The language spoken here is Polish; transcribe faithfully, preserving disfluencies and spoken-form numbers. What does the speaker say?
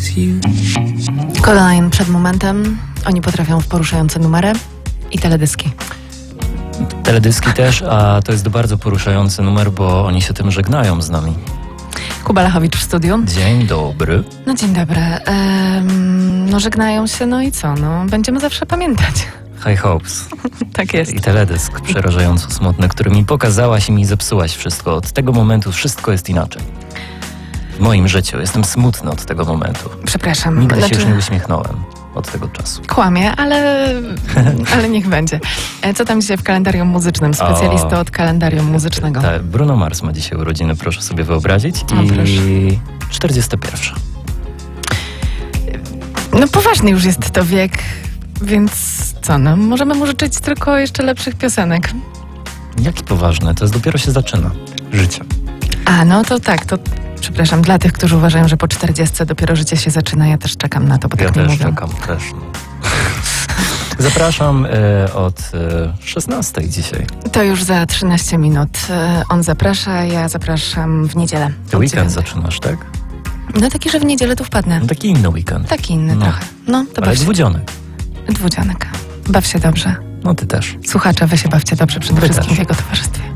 Codaline przed momentem. Oni potrafią w poruszające numery i teledyski. Teledyski też, a to jest bardzo poruszający numer, bo oni się tym żegnają z nami. Kuba Lachowicz w studiu. Dzień dobry. No dzień dobry. Ehm, no żegnają się, no i co? No będziemy zawsze pamiętać. High Hopes. Tak jest. I teledysk przerażająco smutny, który mi pokazałaś i mi zepsułaś wszystko. Od tego momentu wszystko jest inaczej. W moim życiu jestem smutny od tego momentu. Przepraszam. Nigdy znaczy... się już nie uśmiechnąłem od tego czasu. Kłamie, ale, ale niech będzie. E, Co tam dzisiaj w kalendarium muzycznym? Specjalista O, od kalendarium muzycznego. Tak, Bruno Mars ma dzisiaj urodziny, proszę sobie wyobrazić. O, I proszę. czterdziesta pierwsza. No poważny już jest to wiek, więc co, no możemy mu życzyć tylko jeszcze lepszych piosenek. Jaki poważny, to jest dopiero się zaczyna życie. A, no to tak, to przepraszam, dla tych, którzy uważają, że po czterdziestce dopiero życie się zaczyna, ja też czekam na to, bo Ja tak nie też mówią. czekam, też. Zapraszam e, od e, szesnastej dzisiaj. To już za trzynaście minut. E, On zaprasza, ja zapraszam w niedzielę. Ty od weekend dziewiątej. zaczynasz, tak? No taki, że w niedzielę tu wpadnę. No taki inny weekend. Taki inny No. trochę. No, to Ale baw się. dwudzionek. Dwudzianek. Baw się dobrze. No ty też. Słuchacze, wy się bawcie dobrze przede Wy wszystkim też. w jego towarzystwie.